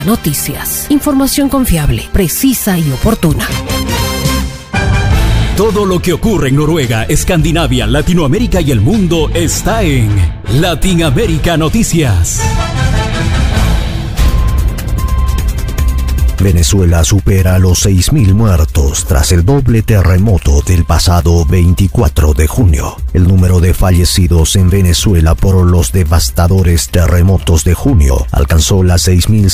Noticias. Información confiable, precisa y oportuna. Todo lo que ocurre en Noruega, Escandinavia, Latinoamérica y el mundo está en Latinoamérica Noticias. Venezuela supera los 6.000 muertos tras el doble terremoto del pasado 24 de junio. El número de fallecidos en Venezuela por los devastadores terremotos de junio alcanzó las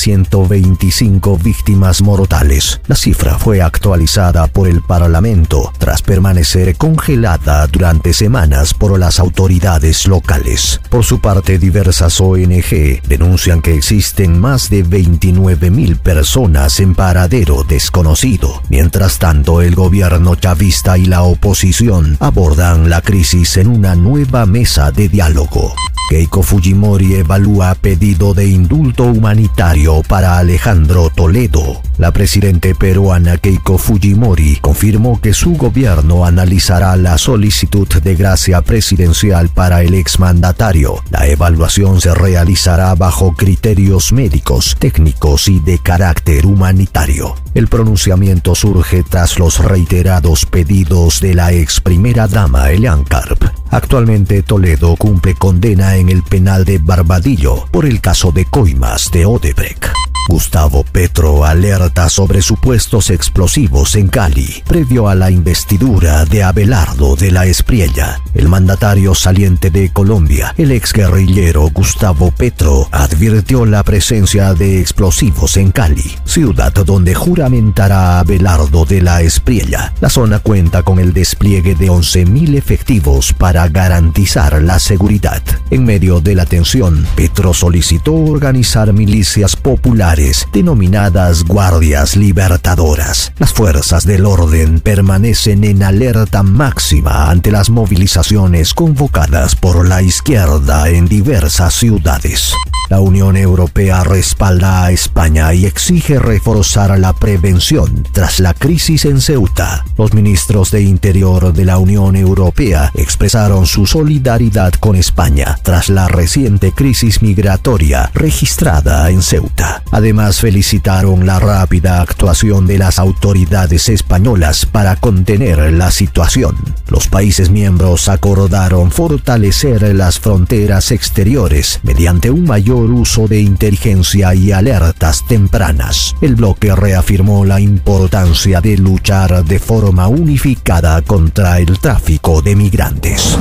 6.125 víctimas mortales. La cifra fue actualizada por el Parlamento tras permanecer congelada durante semanas por las autoridades locales. Por su parte, diversas ONG denuncian que existen más de 29.000 personas en paradero desconocido. Mientras tanto, el gobierno chavista y la oposición abordan la crisis en una nueva mesa de diálogo. Keiko Fujimori evalúa pedido de indulto humanitario para Alejandro Toledo. La presidenta peruana Keiko Fujimori confirmó que su gobierno analizará la solicitud de gracia presidencial para el exmandatario. La evaluación se realizará bajo criterios médicos, técnicos y de carácter humanitario. El pronunciamiento surge tras los reiterados pedidos de la ex primera dama Elian Karp. Actualmente Toledo cumple condena en el penal de Barbadillo por el caso de coimas de Odebrecht. Gustavo Petro alerta sobre supuestos explosivos en Cali, previo a la investidura de Abelardo de la Espriella. El mandatario saliente de Colombia, el exguerrillero Gustavo Petro, advirtió la presencia de explosivos en Cali, ciudad donde juramentará Abelardo de la Espriella. La zona cuenta con el despliegue de 11.000 efectivos para garantizar la seguridad. En medio de la tensión, Petro solicitó organizar milicias populares denominadas Guardias Libertadoras. Las fuerzas del orden permanecen en alerta máxima ante las movilizaciones convocadas por la izquierda en diversas ciudades. La Unión Europea respalda a España y exige reforzar la prevención tras la crisis en Ceuta. Los ministros de Interior de la Unión Europea expresaron su solidaridad con España tras la reciente crisis migratoria registrada en Ceuta. Además, felicitaron la rápida actuación de las autoridades españolas para contener la situación. Los países miembros acordaron fortalecer las fronteras exteriores mediante un mayor uso de inteligencia y alertas tempranas. El bloque reafirmó la importancia de luchar de forma unificada contra el tráfico de migrantes.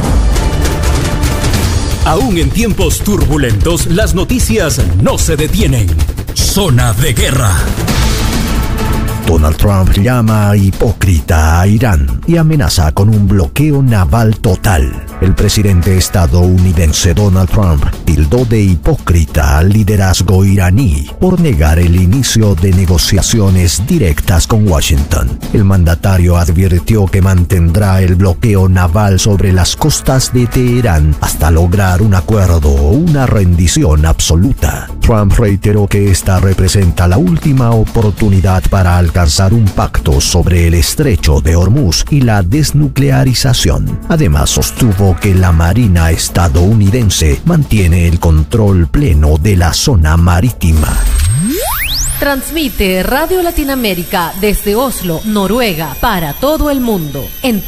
Aún en tiempos turbulentos, las noticias no se detienen. Zona de guerra. Donald Trump llama hipócrita a Irán y amenaza con un bloqueo naval total. El presidente estadounidense Donald Trump tildó de hipócrita al liderazgo iraní por negar el inicio de negociaciones directas con Washington. El mandatario advirtió que mantendrá el bloqueo naval sobre las costas de Teherán hasta lograr un acuerdo o una rendición absoluta. Trump reiteró que esta representa la última oportunidad para alcanzar un pacto sobre el estrecho de Hormuz y la desnuclearización. Además, sostuvo que la Marina estadounidense mantiene el control pleno de la zona marítima. Transmite Radio Latinoamérica desde Oslo, Noruega, para todo el mundo en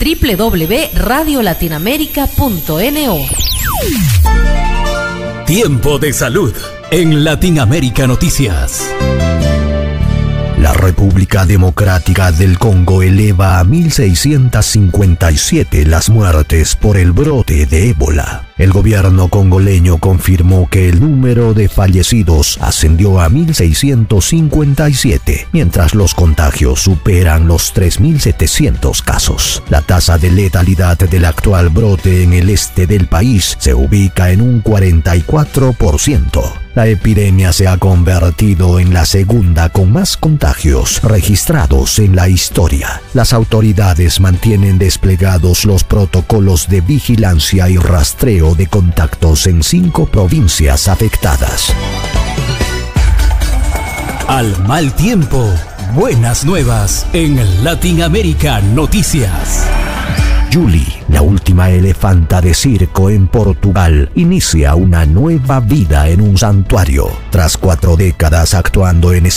www.radiolatinoamerica.no. Tiempo de salud en Latinoamérica Noticias. La República Democrática del Congo eleva a 1.657 las muertes por el brote de ébola. El gobierno congoleño confirmó que el número de fallecidos ascendió a 1.657, mientras los contagios superan los 3.700 casos. La tasa de letalidad del actual brote en el este del país se ubica en un 44%. La epidemia se ha convertido en la segunda con más contagios registrados en la historia. Las autoridades mantienen desplegados los protocolos de vigilancia y rastreo de contactos en 5 provincias afectadas. Al mal tiempo, buenas nuevas en Latinoamérica Noticias. Julie, la última elefanta de circo en Portugal, inicia una nueva vida en un santuario. Tras 4 décadas actuando en